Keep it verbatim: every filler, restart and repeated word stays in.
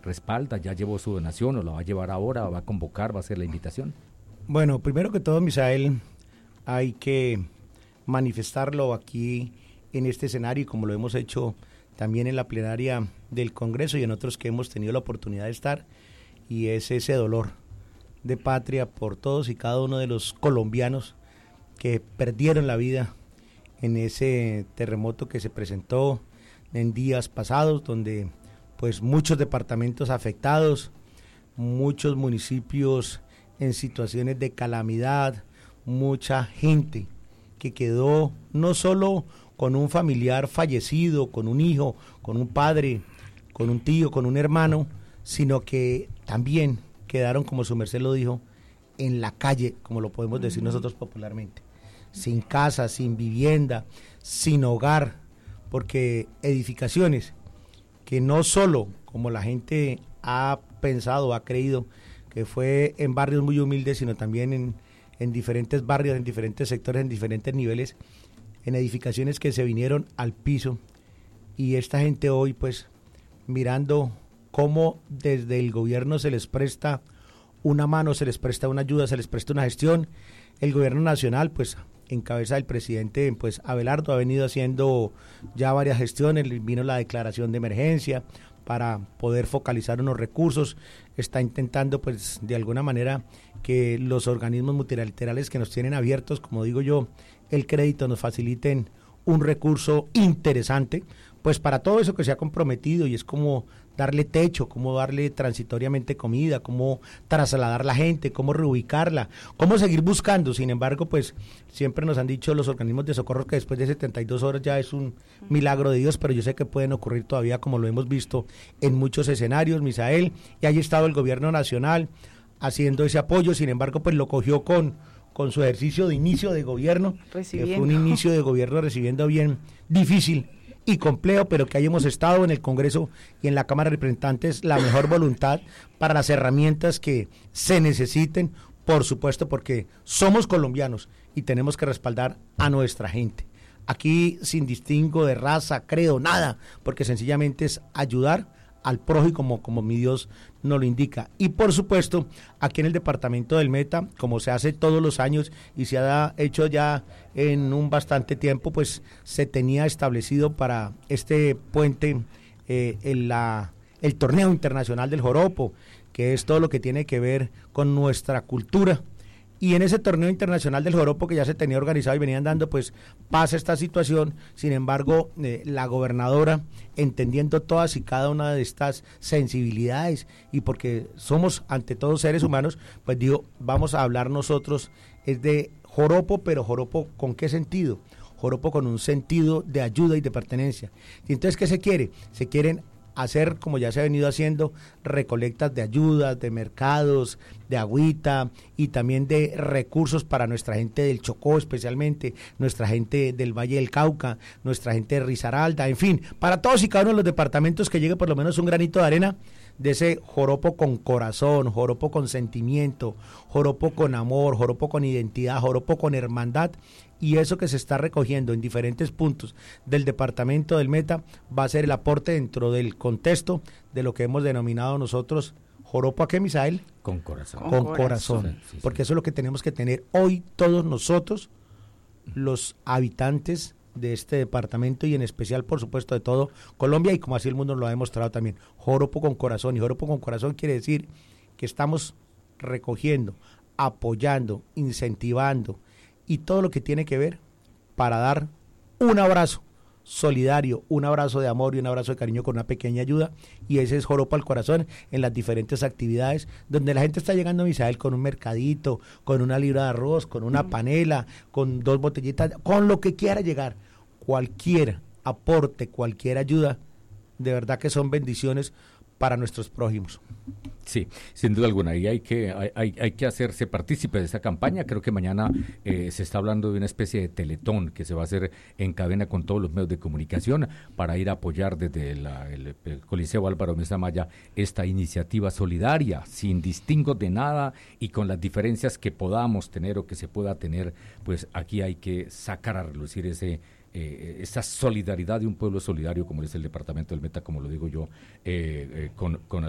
respalda, ya llevó su donación o la va a llevar ahora, va a convocar, va a hacer la invitación? Bueno, primero que todo, Misael, hay que manifestarlo aquí en este escenario, y como lo hemos hecho también en la plenaria del Congreso y en otros que hemos tenido la oportunidad de estar, y es ese dolor de patria por todos y cada uno de los colombianos que perdieron la vida en ese terremoto que se presentó en días pasados, donde pues muchos departamentos afectados, muchos municipios en situaciones de calamidad, mucha gente que quedó no solo con un familiar fallecido, con un hijo, con un padre, con un tío, con un hermano, sino que también quedaron, como su merced lo dijo, en la calle, como lo podemos decir nosotros popularmente, sin casa, sin vivienda, sin hogar, porque edificaciones que no solo, como la gente ha pensado, ha creído, que fue en barrios muy humildes, sino también en, en diferentes barrios, en diferentes sectores, en diferentes niveles, en edificaciones que se vinieron al piso, y esta gente hoy pues mirando cómo desde el gobierno se les presta una mano, se les presta una ayuda, se les presta una gestión. El gobierno nacional, pues en cabeza del presidente pues Abelardo, ha venido haciendo ya varias gestiones, vino la declaración de emergencia para poder focalizar unos recursos, está intentando pues de alguna manera que los organismos multilaterales que nos tienen abiertos, como digo yo, el crédito, nos faciliten un recurso interesante, pues para todo eso que se ha comprometido, y es como darle techo, cómo darle transitoriamente comida, cómo trasladar la gente, cómo reubicarla, cómo seguir buscando. Sin embargo, pues siempre nos han dicho los organismos de socorro que después de setenta y dos horas ya es un milagro de Dios, pero yo sé que pueden ocurrir todavía, como lo hemos visto en muchos escenarios, Misael, y ahí ha estado el gobierno nacional haciendo ese apoyo. Sin embargo, pues lo cogió con, con su ejercicio de inicio de gobierno, que fue un inicio de gobierno recibiendo bien difícil y complejo, pero que ahí hemos estado en el Congreso y en la Cámara de Representantes la mejor voluntad para las herramientas que se necesiten, por supuesto, porque somos colombianos y tenemos que respaldar a nuestra gente. Aquí sin distingo de raza, credo, nada, porque sencillamente es ayudar al prójimo como, como mi Dios nos lo indica. Y por supuesto, aquí en el departamento del Meta, como se hace todos los años y se ha hecho ya en un bastante tiempo, pues se tenía establecido para este puente eh, el, la, el torneo internacional del joropo, que es todo lo que tiene que ver con nuestra cultura. Y en ese torneo internacional del joropo que ya se tenía organizado y venían dando, pues pasa esta situación. Sin embargo, eh, la gobernadora, entendiendo todas y cada una de estas sensibilidades, y porque somos ante todo seres humanos, pues digo, vamos a hablar nosotros es de joropo, pero joropo ¿con qué sentido? Joropo con un sentido de ayuda y de pertenencia. Y entonces, ¿qué se quiere? Se quieren hacer, como ya se ha venido haciendo, recolectas de ayudas, de mercados, de agüita y también de recursos para nuestra gente del Chocó, especialmente nuestra gente del Valle del Cauca, nuestra gente de Risaralda, en fin, para todos y cada uno de los departamentos que llegue por lo menos un granito de arena de ese joropo con corazón, joropo con sentimiento, joropo con amor, joropo con identidad, joropo con hermandad. Y eso que se está recogiendo en diferentes puntos del departamento del Meta va a ser el aporte dentro del contexto de lo que hemos denominado nosotros joropo, ¿a qué, Misael? Con corazón. Con, con corazón, corazón. Sí, sí. Porque eso es lo que tenemos que tener hoy todos nosotros, los habitantes de este departamento, y en especial, por supuesto, de todo Colombia, y como así el mundo lo ha demostrado también, joropo con corazón. Y joropo con corazón quiere decir que estamos recogiendo, apoyando, incentivando, y todo lo que tiene que ver para dar un abrazo solidario, un abrazo de amor y un abrazo de cariño con una pequeña ayuda, y ese es joropo al corazón en las diferentes actividades donde la gente está llegando a Misael con un mercadito, con una libra de arroz, con una panela, con dos botellitas, con lo que quiera llegar. Cualquier aporte, cualquier ayuda, de verdad que son bendiciones para nuestros prójimos. Sí, sin duda alguna, y hay que hay, hay que hacerse partícipe de esta campaña. Creo que mañana eh, se está hablando de una especie de teletón que se va a hacer en cadena con todos los medios de comunicación para ir a apoyar desde la, el, el Coliseo Álvaro Mesa Maya esta iniciativa solidaria, sin distingo de nada y con las diferencias que podamos tener o que se pueda tener, pues aquí hay que sacar a relucir ese Eh, esa solidaridad de un pueblo solidario como es el departamento del Meta, como lo digo yo, eh, eh, con, con